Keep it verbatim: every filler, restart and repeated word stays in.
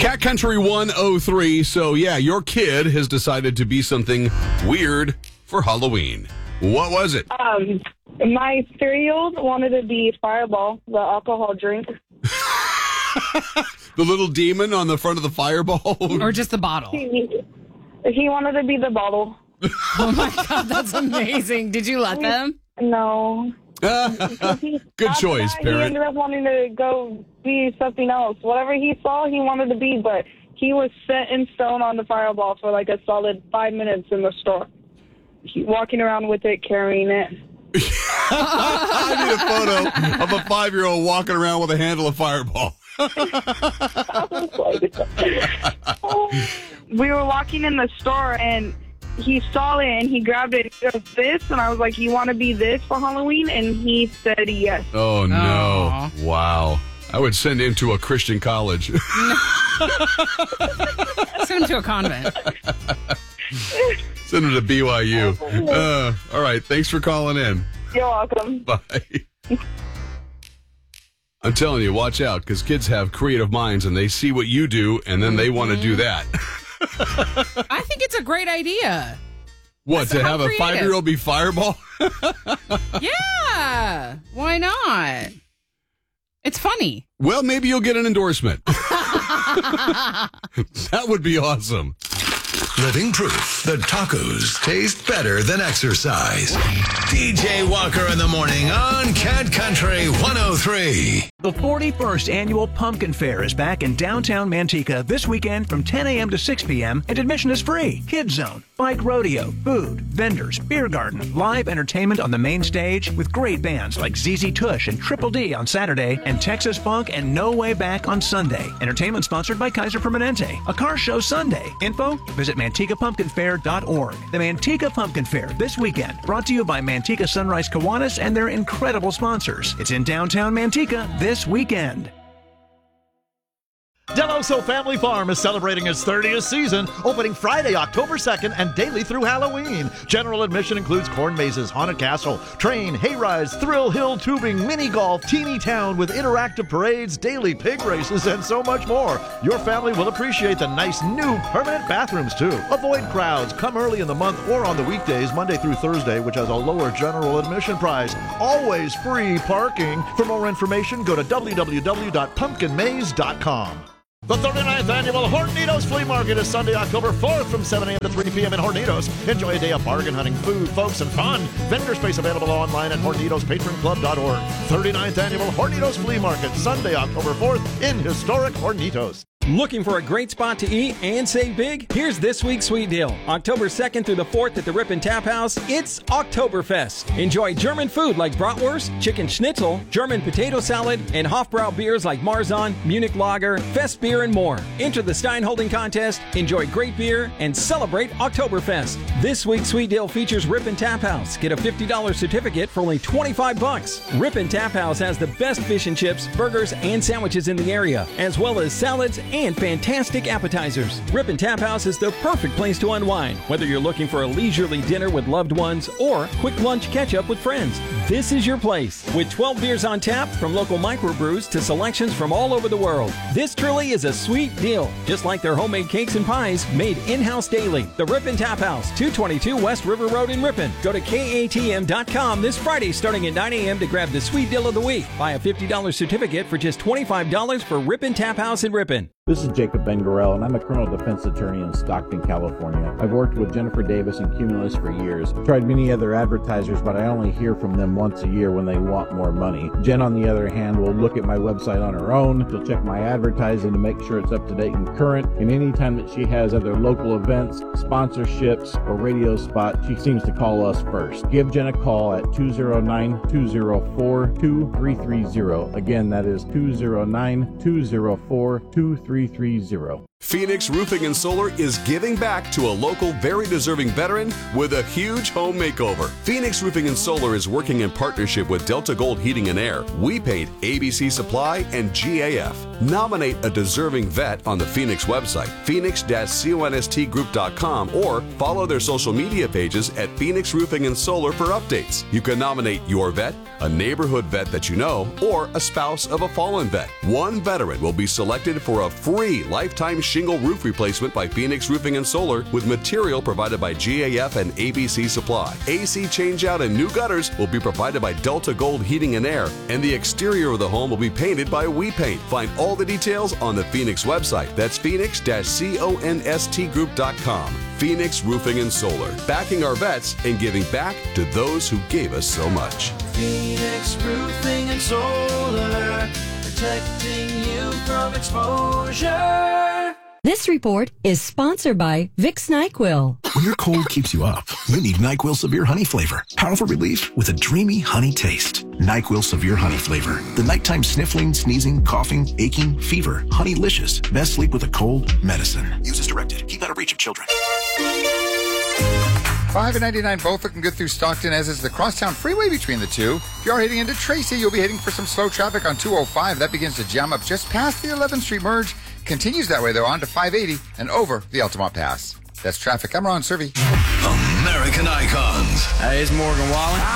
Cat Country one oh three. So, yeah, your kid has decided to be something weird for Halloween. What was it? Um, my three-year-old wanted to be Fireball, the alcohol drink. The little demon on the front of the Fireball? Or just the bottle? He, he wanted to be the bottle. Oh, my God, that's amazing. Did you let them? No. Good choice, that, parent. He ended up wanting to go be something else. Whatever he saw, he wanted to be, but he was set in stone on the Fireball for like a solid five minutes in the store. He, walking around with it, carrying it. I need a photo of a five-year-old walking around with a handle of Fireball. We were walking in the store, and he saw it, and he grabbed it. He goes, this? And I was like, you want to be this for Halloween? And he said yes. Oh, no. Aww. Wow. I would send him to a Christian college. Send him to a convent. Send him to B Y U. Uh, all right. Thanks for calling in. You're welcome. Bye. I'm telling you, watch out, because kids have creative minds, and they see what you do, and then they want to do that. I think it's a great idea. What, That's to how have creative. a five-year-old be Fireball? Yeah. Why not? It's funny. Well, maybe you'll get an endorsement. That would be awesome. Living proof that tacos taste better than exercise. D J Walker in the morning on Cat Country one oh three. The forty-first Annual Pumpkin Fair is back in downtown Manteca this weekend from ten a.m. to six p.m. and admission is free. Kids Zone, bike rodeo, food, vendors, beer garden, live entertainment on the main stage with great bands like Z Z Tush and Triple D on Saturday and Texas Funk and No Way Back on Sunday. Entertainment sponsored by Kaiser Permanente. A car show Sunday. Info? Visit Manteca Pumpkin Fair dot org. The Manteca Pumpkin Fair this weekend, brought to you by Manteca Sunrise Kiwanis and their incredible sponsors. It's in downtown Manteca this weekend. Deloso Family Farm is celebrating its thirtieth season, opening Friday, October second, and daily through Halloween. General admission includes corn mazes, haunted castle, train, hayrides, thrill hill tubing, mini golf, teeny town with interactive parades, daily pig races, and so much more. Your family will appreciate the nice new permanent bathrooms, too. Avoid crowds. Come early in the month or on the weekdays, Monday through Thursday, which has a lower general admission price. Always free parking. For more information, go to w w w dot pumpkin maze dot com. The thirty-ninth Annual Hornitos Flea Market is Sunday, October fourth from seven a.m. to three p.m. in Hornitos. Enjoy a day of bargain hunting, food, folks, and fun. Vendor space available online at hornitos patron club dot org. thirty-ninth Annual Hornitos Flea Market, Sunday, October fourth in historic Hornitos. Looking for a great spot to eat and save big? Here's this week's sweet deal. October second through the fourth at the Ripon Tap House, it's Oktoberfest. Enjoy German food like bratwurst, chicken schnitzel, German potato salad, and Hofbrau beers like Marzahn, Munich Lager, Fest beer, and more. Enter the Steinholding contest, enjoy great beer, and celebrate Oktoberfest. This week's sweet deal features Ripon Tap House. Get a fifty dollars certificate for only twenty-five bucks. Ripon Tap House has the best fish and chips, burgers, and sandwiches in the area, as well as salads and fantastic appetizers. Ripon Tap House is the perfect place to unwind, whether you're looking for a leisurely dinner with loved ones or quick lunch catch-up with friends. This is your place. With twelve beers on tap, from local microbrews to selections from all over the world. This truly is a sweet deal, just like their homemade cakes and pies made in-house daily. The Ripon Tap House, two twenty-two West River Road in Ripon. Go to K A T M dot com this Friday starting at nine a.m. to grab the sweet deal of the week. Buy a fifty dollars certificate for just twenty-five dollars for Ripon Tap House in Ripon. This is Jacob Bengarel, and I'm a criminal defense attorney in Stockton, California. I've worked with Jennifer Davis and Cumulus for years. I've tried many other advertisers, but I only hear from them once a year when they want more money. Jen, on the other hand, will look at my website on her own. She'll check my advertising to make sure it's up to date and current. And anytime that she has other local events, sponsorships, or radio spots, she seems to call us first. Give Jen a call at two oh nine, two oh four, two three three oh. Again, that is two oh nine, two oh four, two three three oh. Phoenix Roofing and Solar is giving back to a local, very deserving veteran with a huge home makeover. Phoenix Roofing and Solar is working in partnership with Delta Gold Heating and Air, We Paint, A B C Supply, and G A F. Nominate a deserving vet on the Phoenix website, phoenix dash const group dot com, or follow their social media pages at Phoenix Roofing and Solar for updates. You can nominate your vet, a neighborhood vet that you know, or a spouse of a fallen vet. One veteran will be selected for a free lifetime shingle roof replacement by Phoenix Roofing and Solar with material provided by G A F and A B C Supply. A C changeout and new gutters will be provided by Delta Gold Heating and Air, and the exterior of the home will be painted by We Paint. Find all the details on the Phoenix website. That's phoenix dash const group dot com. Phoenix Roofing and Solar, backing our vets and giving back to those who gave us so much. Phoenix Roofing and Solar, protecting you from exposure. This report is sponsored by Vicks NyQuil. When your cold keeps you up, you need NyQuil Severe Honey Flavor. Powerful relief with a dreamy honey taste. NyQuil Severe Honey Flavor. The nighttime sniffling, sneezing, coughing, aching, fever. Honeylicious. Best sleep with a cold medicine. Use as directed. Keep out of reach of children. five and ninety-nine both looking good through Stockton, as is the crosstown freeway between the two. If you are heading into Tracy, you'll be heading for some slow traffic on two oh five. That begins to jam up just past the eleventh Street merge. Continues that way, though, on to five eighty and over the Altamont Pass. That's traffic. I'm Ron Servey. American Icons. Hey, it's Morgan Wallen.